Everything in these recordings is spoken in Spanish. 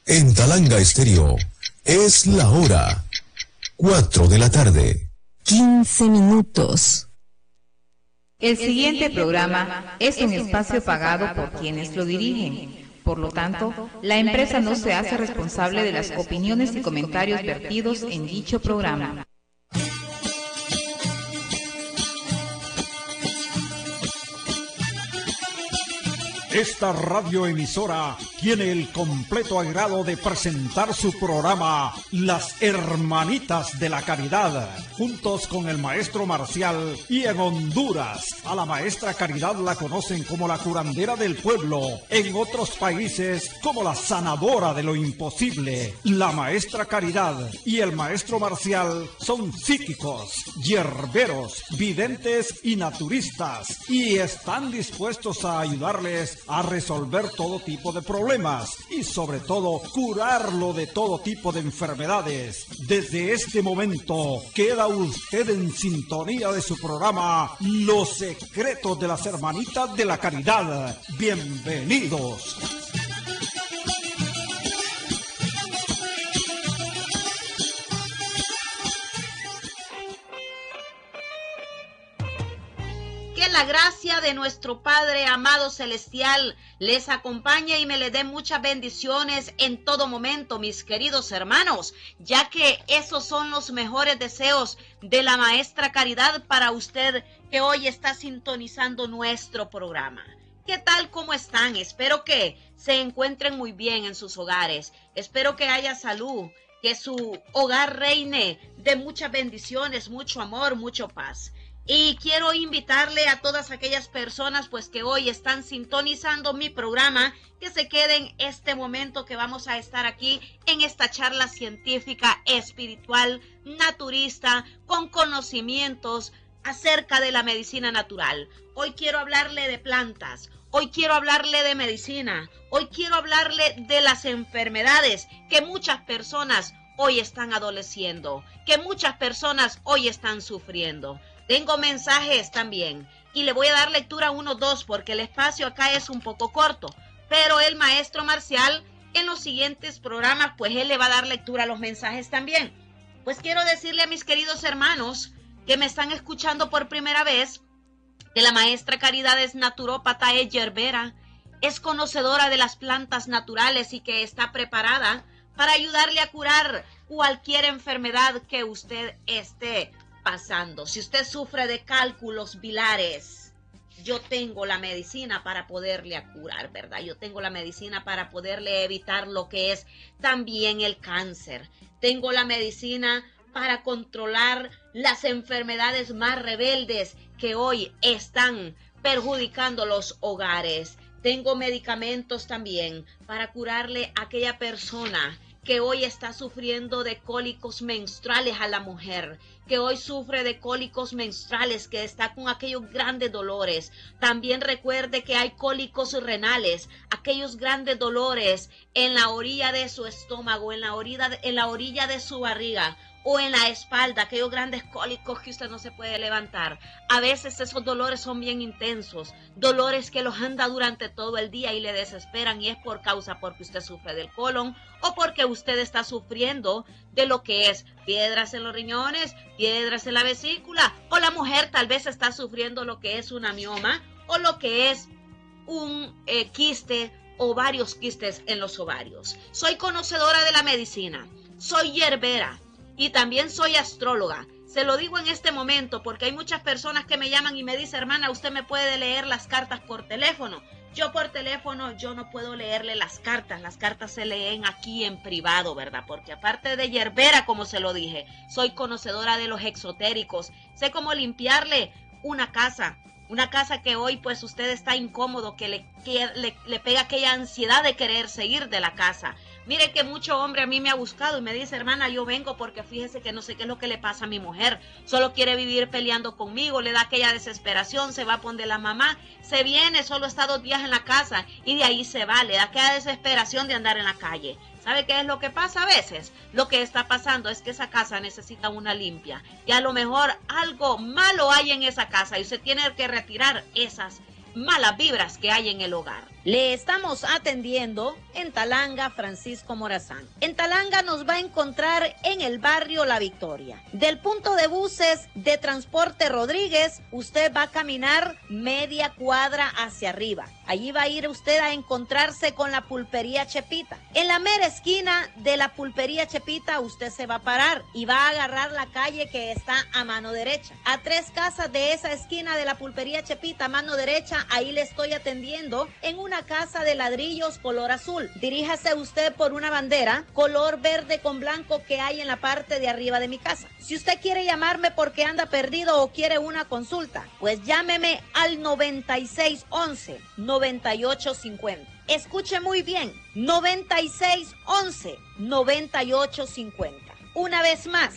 En Talanga Estéreo es la hora 4 de la tarde. 15 minutos. El siguiente programa es un espacio pagado por quienes lo dirigen. Por lo tanto, la empresa no se hace responsable de las opiniones y comentarios vertidos en dicho programa. Esta radioemisora tiene el completo agrado de presentar su programa Las Hermanitas de la Caridad, juntos con el maestro Marcial. Y en Honduras, a la maestra Caridad la conocen como la curandera del pueblo, en otros países como la sanadora de lo imposible. La maestra Caridad y el maestro Marcial son psíquicos, hierberos, videntes y naturistas, y están dispuestos a ayudarles a resolver todo tipo de problemas y sobre todo curarlo de todo tipo de enfermedades. Desde este momento queda usted en sintonía de su programa Los Secretos de las Hermanitas de la Caridad. Bienvenidos. Que la gracia de nuestro Padre amado celestial les acompañe y me le dé muchas bendiciones en todo momento, mis queridos hermanos, ya que esos son los mejores deseos de la maestra Caridad para usted que hoy está sintonizando nuestro programa. ¿Qué tal? ¿Cómo están? Espero que se encuentren muy bien en sus hogares. Espero que haya salud, que su hogar reine de muchas bendiciones, mucho amor, mucha paz. Y quiero invitarle a todas aquellas personas pues que hoy están sintonizando mi programa, que se queden este momento que vamos a estar aquí en esta charla científica, espiritual, naturista, con conocimientos acerca de la medicina natural. Hoy quiero hablarle de plantas, hoy quiero hablarle de medicina, hoy quiero hablarle de las enfermedades que muchas personas hoy están adoleciendo, que muchas personas hoy están sufriendo. Tengo mensajes también y le voy a dar lectura 1, 2 porque el espacio acá es un poco corto, pero el maestro Marcial en los siguientes programas pues él le va a dar lectura a los mensajes también. Pues quiero decirle a mis queridos hermanos que me están escuchando por primera vez que la maestra Caridad es naturópata, es yerbera, es conocedora de las plantas naturales y que está preparada para ayudarle a curar cualquier enfermedad que usted esté pasando. Si usted sufre de cálculos biliares, yo tengo la medicina para poderle curar, ¿verdad? Yo tengo la medicina para poderle evitar lo que es también el cáncer. Tengo la medicina para controlar las enfermedades más rebeldes que hoy están perjudicando los hogares. Tengo medicamentos también para curarle a aquella persona que hoy está sufriendo de cólicos menstruales, a la mujer que hoy sufre de cólicos menstruales, que está con aquellos grandes dolores. También recuerde que hay cólicos renales, aquellos grandes dolores en la orilla de su estómago, en la orilla de su barriga o en la espalda, aquellos grandes cólicos que usted no se puede levantar. A veces esos dolores son bien intensos, dolores que los anda durante todo el día y le desesperan, y es por causa porque usted sufre del colon o porque usted está sufriendo de lo que es piedras en los riñones, piedras en la vesícula, o la mujer tal vez está sufriendo lo que es una mioma o lo que es un quiste o varios quistes en los ovarios. Soy conocedora de la medicina, soy yerbera y también soy astróloga. Se lo digo en este momento porque hay muchas personas que me llaman y me dicen, hermana, usted me puede leer las cartas por teléfono. Yo por teléfono, yo no puedo leerle las cartas se leen aquí en privado, ¿verdad? Porque aparte de yerbera, como se lo dije, soy conocedora de los exotéricos, sé cómo limpiarle una casa que hoy pues usted está incómodo, que le pega aquella ansiedad de querer seguir de la casa. Mire que mucho hombre a mí me ha buscado y me dice, hermana, yo vengo porque fíjese que no sé qué es lo que le pasa a mi mujer, solo quiere vivir peleando conmigo, le da aquella desesperación, se va a poner la mamá, se viene, solo está 2 días en la casa y de ahí se va, le da aquella desesperación de andar en la calle. ¿Sabe qué es lo que pasa a veces? Lo que está pasando es que esa casa necesita una limpia y a lo mejor algo malo hay en esa casa y usted tiene que retirar esas malas vibras que hay en el hogar. Le estamos atendiendo en Talanga, Francisco Morazán. En Talanga nos va a encontrar en el barrio La Victoria. Del punto de buses de Transporte Rodríguez, usted va a caminar media cuadra hacia arriba. Allí va a ir usted a encontrarse con la pulpería Chepita. En la mera esquina de la pulpería Chepita, usted se va a parar y va a agarrar la calle que está a mano derecha. A 3 casas de esa esquina de la pulpería Chepita, a mano derecha, ahí le estoy atendiendo en una casa de ladrillos color azul. Diríjase usted por una bandera color verde con blanco que hay en la parte de arriba de mi casa. Si usted quiere llamarme porque anda perdido o quiere una consulta, pues llámeme al 9611 9850. Escuche muy bien, 9611 9850. Una vez más,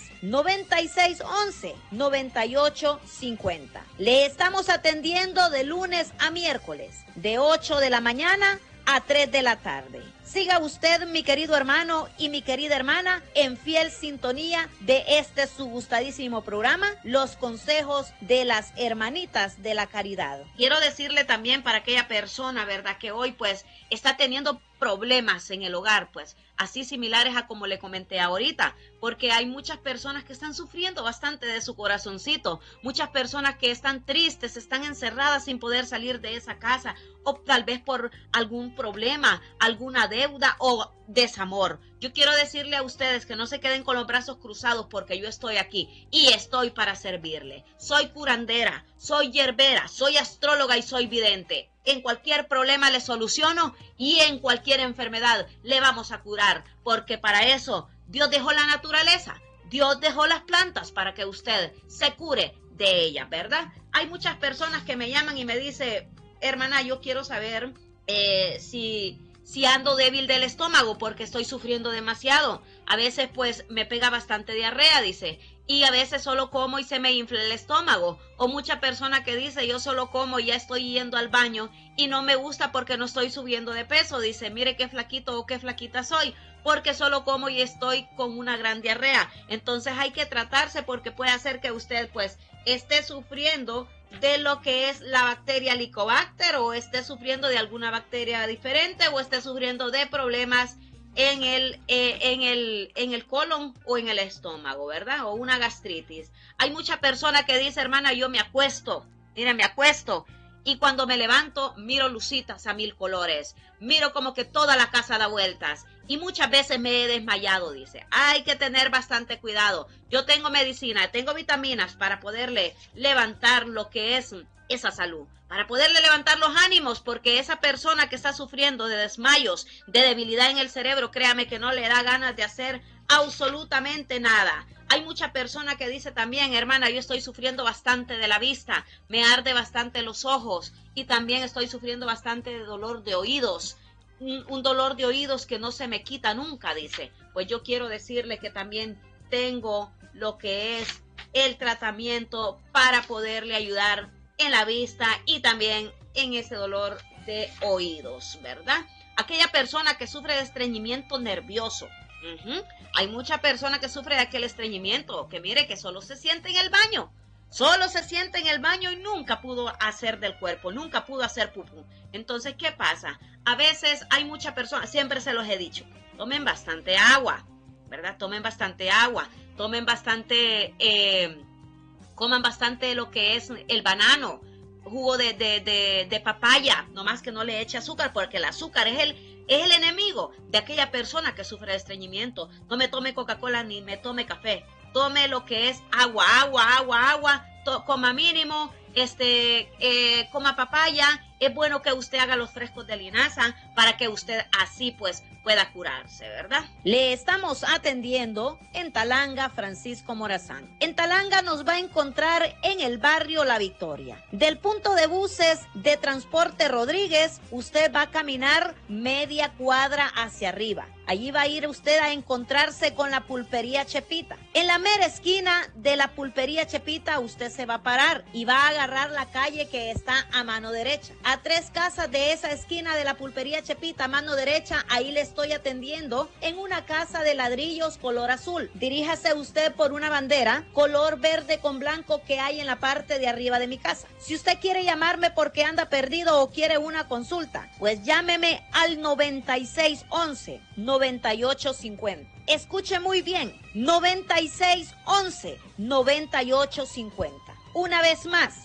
9611 9850. Le estamos atendiendo de lunes a miércoles, de 8 de la mañana a 3 de la tarde. Siga usted, mi querido hermano y mi querida hermana, en fiel sintonía de este su gustadísimo programa, Los Consejos de las Hermanitas de la Caridad. Quiero decirle también para aquella persona, ¿verdad?, que hoy pues está teniendo problemas en el hogar, pues así similares a como le comenté ahorita, porque hay muchas personas que están sufriendo bastante de su corazoncito, muchas personas que están tristes, están encerradas sin poder salir de esa casa, o tal vez por algún problema, alguna deuda o desamor. Yo quiero decirle a ustedes que no se queden con los brazos cruzados porque yo estoy aquí y estoy para servirle. Soy curandera, soy yerbera, soy astróloga y soy vidente. En cualquier problema le soluciono y en cualquier enfermedad le vamos a curar, porque para eso Dios dejó la naturaleza, Dios dejó las plantas para que usted se cure de ellas, ¿verdad? Hay muchas personas que me llaman y me dicen, hermana, yo quiero saber si ando débil del estómago porque estoy sufriendo demasiado. A veces pues me pega bastante diarrea, dice, y a veces solo como y se me infla el estómago. O mucha persona que dice, yo solo como y ya estoy yendo al baño y no me gusta porque no estoy subiendo de peso. Dice, mire qué flaquito o qué flaquita soy, porque solo como y estoy con una gran diarrea. Entonces hay que tratarse porque puede hacer que usted pues esté sufriendo de lo que es la bacteria Helicobacter, o esté sufriendo de alguna bacteria diferente, o esté sufriendo de problemas en el colon o en el estómago, ¿verdad? O una gastritis. Hay mucha persona que dice, hermana, yo me acuesto, mira, me acuesto, y cuando me levanto miro lucitas a 1000 colores, miro como que toda la casa da vueltas, y muchas veces me he desmayado, dice. Hay que tener bastante cuidado. Yo tengo medicina, tengo vitaminas para poderle levantar lo que es esa salud, para poderle levantar los ánimos, porque esa persona que está sufriendo de desmayos, de debilidad en el cerebro, créame que no le da ganas de hacer absolutamente nada. Hay mucha persona que dice también, hermana, yo estoy sufriendo bastante de la vista, me arde bastante los ojos, y también estoy sufriendo bastante de dolor de oídos. Un dolor de oídos que no se me quita nunca, dice. Pues yo quiero decirle que también tengo lo que es el tratamiento para poderle ayudar en la vista y también en ese dolor de oídos, ¿verdad? Aquella persona que sufre de estreñimiento nervioso. Hay mucha persona que sufre de aquel estreñimiento, que mire que solo se siente en el baño. Solo se siente en el baño y nunca pudo hacer del cuerpo, nunca pudo hacer pupú. Entonces, ¿qué pasa? A veces hay muchas personas, siempre se los he dicho, tomen bastante agua, ¿verdad? Tomen bastante agua, tomen bastante, coman bastante lo que es el banano, jugo de papaya, nomás que no le eche azúcar, porque el azúcar es el enemigo de aquella persona que sufre de estreñimiento. No me tome Coca-Cola ni me tome café. Tome lo que es agua, coma mínimo, coma papaya. Es bueno que usted haga los frescos de linaza para que usted así pues pueda curarse, ¿verdad? Le estamos atendiendo en Talanga, Francisco Morazán. En Talanga nos va a encontrar en el barrio La Victoria. Del punto de buses de Transporte Rodríguez, usted va a caminar media cuadra hacia arriba. Allí va a ir usted a encontrarse con la pulpería Chepita. En la mera esquina de la pulpería Chepita usted se va a parar y va a agarrar la calle que está a mano derecha. A 3 casas de esa esquina de la pulpería Chepita, a mano derecha, ahí le estoy atendiendo en una casa de ladrillos color azul. Diríjase usted por una bandera color verde con blanco que hay en la parte de arriba de mi casa. Si usted quiere llamarme porque anda perdido o quiere una consulta, pues llámeme al 9611-9850. Escuche muy bien, 9611-9850. Una vez más,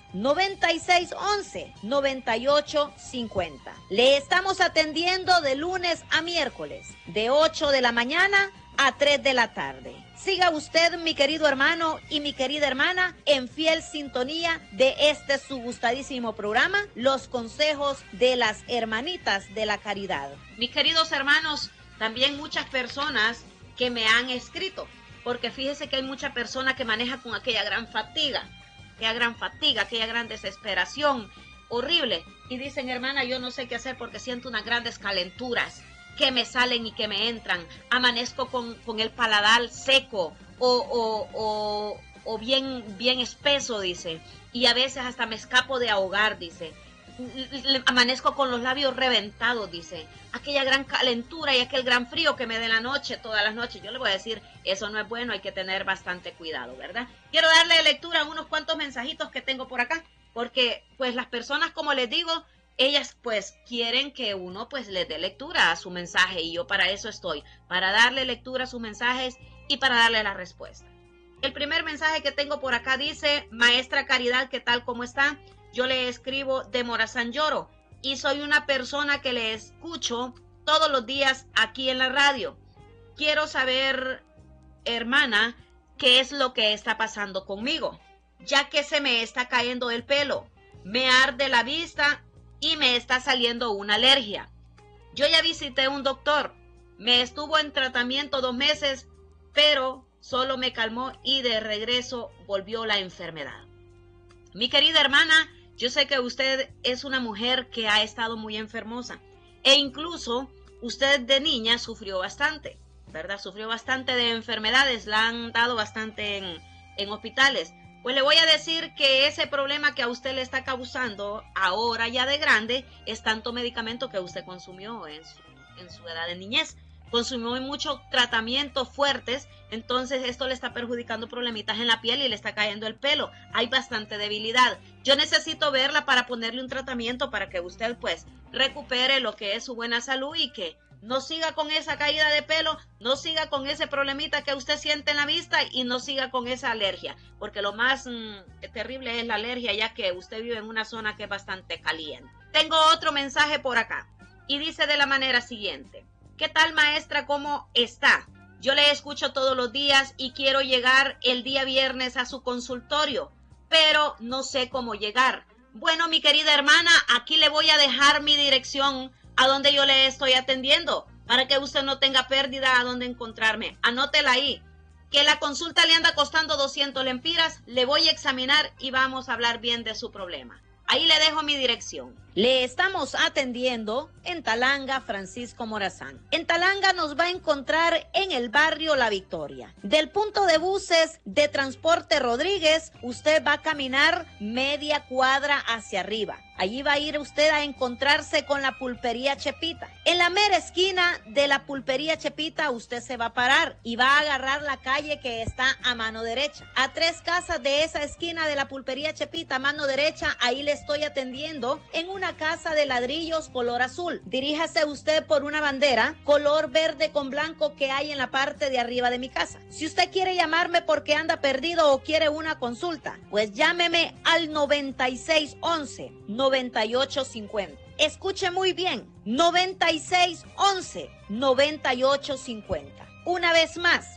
9611-9850. Le estamos atendiendo de lunes a miércoles, de 8 de la mañana a 3 de la tarde. Siga usted, mi querido hermano y mi querida hermana, en fiel sintonía de este su gustadísimo programa, Los Consejos de las Hermanitas de la Caridad. Mis queridos hermanos, también muchas personas que me han escrito, porque fíjese que hay mucha persona que maneja con aquella gran fatiga, aquella gran desesperación horrible, y dicen: hermana, yo no sé qué hacer porque siento unas grandes calenturas que me salen y que me entran, amanezco con el paladar seco o bien espeso, dice, y a veces hasta me escapo de ahogar, dice. Amanezco con los labios reventados, dice, aquella gran calentura y aquel gran frío que me da la noche, todas las noches. Yo le voy a decir, eso no es bueno, hay que tener bastante cuidado, ¿verdad? Quiero darle lectura a unos cuantos mensajitos que tengo por acá, porque pues las personas, como les digo, ellas pues quieren que uno pues les dé lectura a su mensaje, y yo para eso estoy, para darle lectura a sus mensajes y para darle la respuesta. El primer mensaje que tengo por acá dice: maestra Caridad, ¿qué tal? ¿Cómo está? Yo le escribo de Morazán Lloro y soy una persona que le escucho todos los días aquí en la radio. Quiero saber, hermana, qué es lo que está pasando conmigo, ya que se me está cayendo el pelo, me arde la vista y me está saliendo una alergia. Yo ya visité un doctor, me estuvo en tratamiento 2 meses, pero solo me calmó y de regreso volvió la enfermedad. Mi querida hermana, yo sé que usted es una mujer que ha estado muy enfermosa, e incluso usted de niña sufrió bastante, ¿verdad? Sufrió bastante de enfermedades, la han dado bastante en hospitales. Pues le voy a decir que ese problema que a usted le está causando ahora ya de grande es tanto medicamento que usted consumió en su edad de niñez. Consumió muchos tratamientos fuertes, entonces esto le está perjudicando problemitas en la piel y le está cayendo el pelo. Hay bastante debilidad. Yo necesito verla para ponerle un tratamiento para que usted pues recupere lo que es su buena salud y que no siga con esa caída de pelo, no siga con ese problemita que usted siente en la vista y no siga con esa alergia, porque lo más terrible es la alergia, ya que usted vive en una zona que es bastante caliente. Tengo otro mensaje por acá y dice de la manera siguiente: ¿qué tal, maestra? ¿Cómo está? Yo le escucho todos los días y quiero llegar el día viernes a su consultorio, pero no sé cómo llegar. Bueno, mi querida hermana, aquí le voy a dejar mi dirección a donde yo le estoy atendiendo, para que usted no tenga pérdida a dónde encontrarme. Anótela ahí, que la consulta le anda costando 200 lempiras, le voy a examinar y vamos a hablar bien de su problema. Ahí le dejo mi dirección. Le estamos atendiendo en Talanga, Francisco Morazán. En Talanga nos va a encontrar en el barrio La Victoria. Del punto de buses de Transporte Rodríguez, usted va a caminar media cuadra hacia arriba. Allí va a ir usted a encontrarse con la pulpería Chepita. En la mera esquina de la pulpería Chepita usted se va a parar y va a agarrar la calle que está a mano derecha. A 3 casas de esa esquina de la pulpería Chepita a mano derecha, ahí le estoy atendiendo en una casa de ladrillos color azul. Diríjase usted por una bandera color verde con blanco que hay en la parte de arriba de mi casa. Si usted quiere llamarme porque anda perdido o quiere una consulta, pues llámeme al 9611-9850. Escuche muy bien, 9611-9850. Una vez más,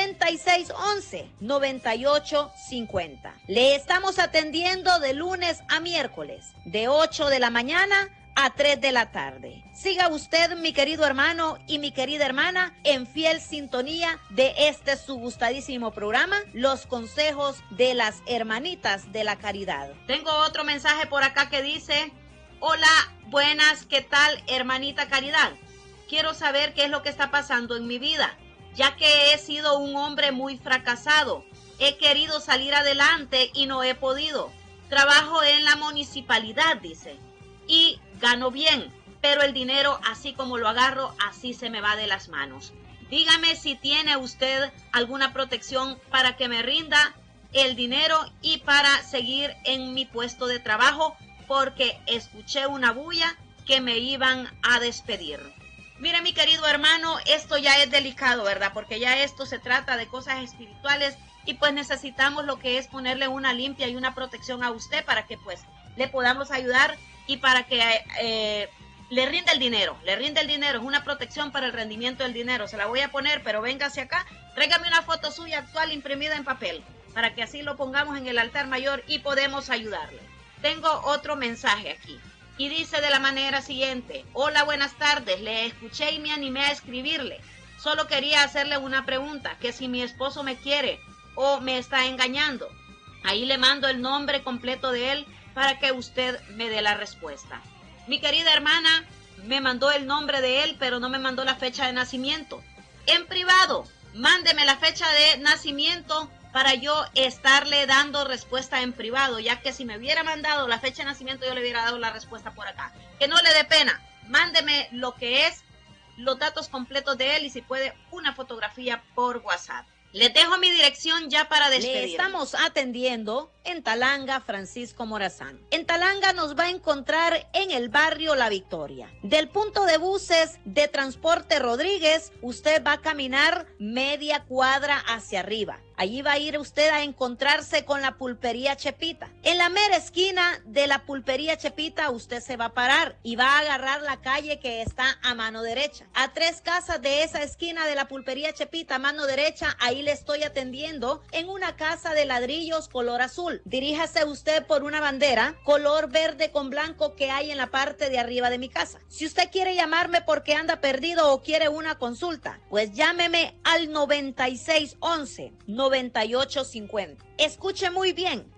9611-9850. Le estamos atendiendo de lunes a miércoles, de 8 de la mañana a 3 de la tarde. Siga usted, mi querido hermano y mi querida hermana, en fiel sintonía de este su gustadísimo programa, Los Consejos de las Hermanitas de la Caridad. Tengo otro mensaje por acá que dice: hola, buenas, ¿qué tal, hermanita Caridad? Quiero saber qué es lo que está pasando en mi vida, ya que he sido un hombre muy fracasado. He querido salir adelante y no he podido. Trabajo en la municipalidad, dice, y gano bien, pero el dinero, así como lo agarro, así se me va de las manos. Dígame si tiene usted alguna protección para que me rinda el dinero y para seguir en mi puesto de trabajo, porque escuché una bulla que me iban a despedir. Mire, mi querido hermano, esto ya es delicado, ¿verdad? Porque ya esto se trata de cosas espirituales y pues necesitamos lo que es ponerle una limpia y una protección a usted para que pues le podamos ayudar y para que le rinda el dinero. Le rinde el dinero, es una protección para el rendimiento del dinero. Se la voy a poner, pero véngase acá, tráigame una foto suya actual imprimida en papel para que así lo pongamos en el altar mayor y podemos ayudarle. Tengo otro mensaje aquí y dice de la manera siguiente: hola, buenas tardes, le escuché y me animé a escribirle. Solo quería hacerle una pregunta, que si mi esposo me quiere o me está engañando. Ahí le mando el nombre completo de él para que usted me dé la respuesta. Mi querida hermana me mandó el nombre de él, pero no me mandó la fecha de nacimiento. En privado, mándeme la fecha de nacimiento para yo estarle dando respuesta en privado, ya que si me hubiera mandado la fecha de nacimiento yo le hubiera dado la respuesta por acá. Que no le dé pena, mándeme lo que es, los datos completos de él y si puede una fotografía por WhatsApp. Les dejo mi dirección ya para despedir. Le estamos atendiendo en Talanga, Francisco Morazán. En Talanga nos va a encontrar en el barrio La Victoria. Del punto de buses de Transporte Rodríguez, usted va a caminar media cuadra hacia arriba. Allí va a ir usted a encontrarse con la pulpería Chepita. En la mera esquina de la pulpería Chepita usted se va a parar y va a agarrar la calle que está a mano derecha. A 3 casas de esa esquina de la pulpería Chepita a mano derecha, ahí le estoy atendiendo en una casa de ladrillos color azul. Diríjase usted por una bandera color verde con blanco que hay en la parte de arriba de mi casa. Si usted quiere llamarme porque anda perdido o quiere una consulta, pues llámeme al 9611-9850. Escuche muy bien,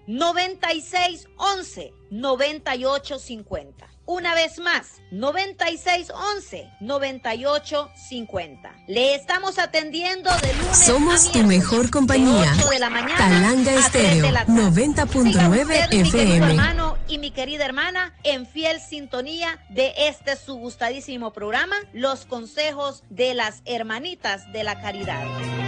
9611-9850. Una vez más, 9611-9850. Le estamos atendiendo de lunes Somos a tu mejor compañía. de 8 de la mañana Talanga a 3 Estéreo, de la tarde. 90.9 Mi querido FM. hermano y mi querida hermana, en fiel sintonía de este su gustadísimo programa, Los Consejos de las Hermanitas de la Caridad.